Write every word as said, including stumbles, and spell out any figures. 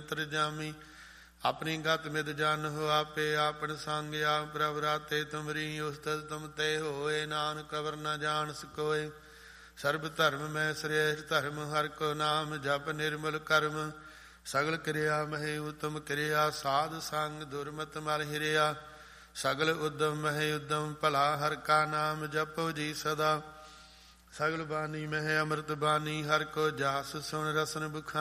ਅੰਤਰਜਾਮੀ। ਆਪਣੀ ਗਤ ਮਿਦ ਜਾਣਹੁ ਆਪੇ ਆਪਨ ਸੰਗ ਆਪ ਪ੍ਰਭ ਰਾਤੇ ਤੁਮਰੀ ਉਸਤਤ ਤੁਮ ਤੇ ਹੋਏ। ਨਾਨਕ ਕਵਰ ਨ ਜਾਣ ਸਕੋਏ। ਸਰਬ ਧਰਮ ਮੈਂ ਸ੍ਰੇਸ਼ਟ ਧਰਮ ਹਰਿ ਕੋ ਨਾਮ ਜਪ ਨਿਰਮਲ ਕਰਮ। ਸਗਲ ਕਿਰਿਆ ਮਹਿ ਉਤਮ ਕਿਰਿਆ ਸਾਧ ਸੰਗ ਦੁਰਮਤ ਮਲ ਹਿਰਿਆ। ਸਗਲ ਉਦਮ ਮਹਿ ਉਦਮ ਭਲਾ ਹਰਿ ਕਾ ਨਾਮ ਜਪੋ ਜੀ ਸਦਾ। ਸਗਲ ਬਾਣੀ ਮਹਿ ਅੰਮ੍ਰਿਤ ਬਾਣੀ ਹਰਿ ਕੋ ਜਾਸ ਸੁਣ ਰਸਨ ਬੁਖਾ।